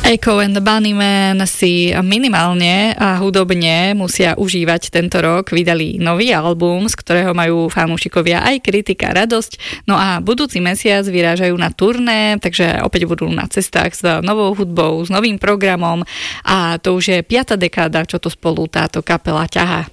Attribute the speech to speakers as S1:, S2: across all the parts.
S1: Echo and the Bunnymen si minimálne a hudobne musia užívať tento rok. Vydali nový album, z ktorého majú fanúšikovia aj kritika radosť. No a budúci mesiac vyrážajú na turné, takže opäť budú na cestách s novou hudbou, s novým programom a to už je 5. dekáda, čo to spolu táto kapela ťahá.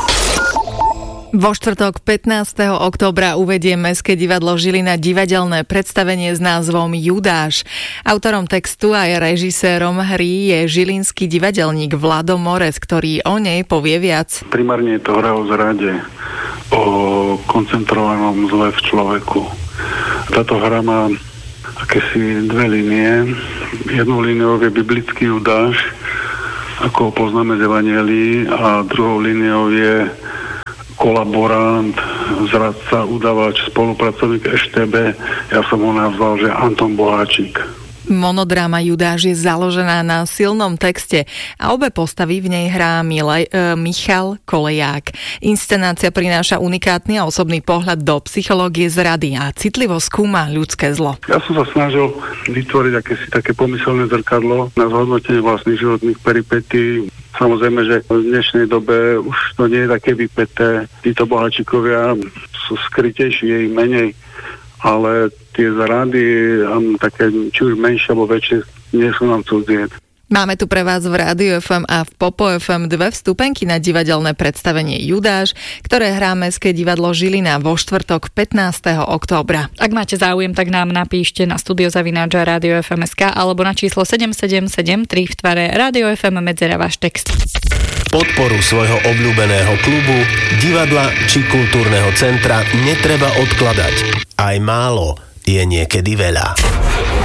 S2: Vo štvrtok 15. októbra uvedie Mestské divadlo Žilina divadelné predstavenie s názvom Judáš. Autorom textu aj režisérom hry je žilinský divadelník Vlado Morez, ktorý o nej povie viac.
S3: Primárne je to hra o zrade, o koncentrovanom zle v človeku. Táto hra má akési dve línie. Jednou líniou je biblický Judáš, ako ho poznáme z Evanjelii, a druhou líniou je kolaborant, zradca, udavač, spolupracovník EŠTB. Ja som ho nazval, že Anton Boháčik.
S2: Monodráma Judáš je založená na silnom texte a obe postavy v nej hrá Michal Koleják. Inscenácia prináša unikátny a osobný pohľad do psychológie zrady a citlivo skúma ľudské zlo.
S3: Ja som sa snažil vytvoriť akési také pomyselné zrkadlo na zhodnotenie vlastných životných peripetí. Samozrejme, že v dnešnej dobe už to nie je také vypäté. Títo boháčikovia sú skrytejší, je ich menej, ale tie zrady, také či už menšie alebo väčšie, nie sú nám cudzie.
S2: Máme tu pre vás v Rádiu FM a v Popo FM 2 vstupenky na divadelné predstavenie Judáš, ktoré hrá Mestské divadlo Žilina vo štvrtok 15. októbra.
S1: Ak máte záujem, tak nám napíšte na studio@radiofm.sk alebo na číslo 7773 v tvare Rádio FM medzera váš text.
S4: Podporu svojho obľúbeného klubu, divadla či kultúrneho centra netreba odkladať. Aj málo je niekedy veľa.